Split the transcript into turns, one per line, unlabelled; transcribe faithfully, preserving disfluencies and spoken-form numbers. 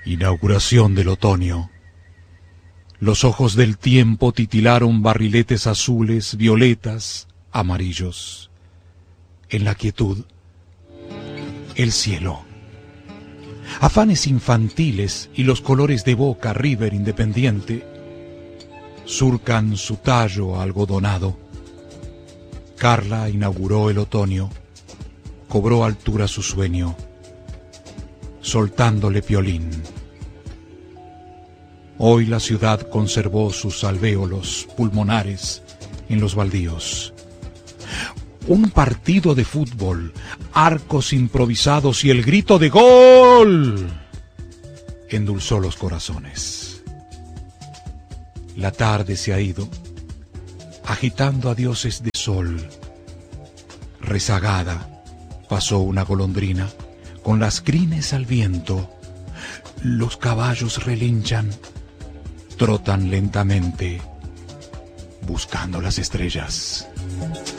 Inauguración del otoño. Los ojos del tiempo titilaron barriletes azules, violetas, amarillos. En la quietud, el cielo. Afanes infantiles y los colores de Boca, River, Independiente surcan su tallo algodonado. Carla inauguró el otoño, cobró altura su sueño, soltándole Piolín. Hoy la ciudad conservó sus alvéolos pulmonares en los baldíos. Un partido de fútbol, arcos improvisados y el grito de ¡gol! Endulzó los corazones. La tarde se ha ido, agitando a dioses de sol. Rezagada pasó una golondrina, con las crines al viento. Los caballos relinchan, trotan lentamente, buscando las estrellas.